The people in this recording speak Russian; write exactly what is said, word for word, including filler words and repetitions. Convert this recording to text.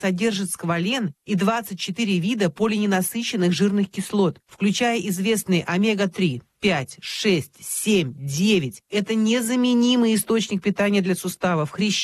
содержит сквален и двадцать четыре вида полиненасыщенных жирных кислот, включая известные омега три, пять, шесть, семь, девять. Это незаменимый источник питания для суставов, хрящей,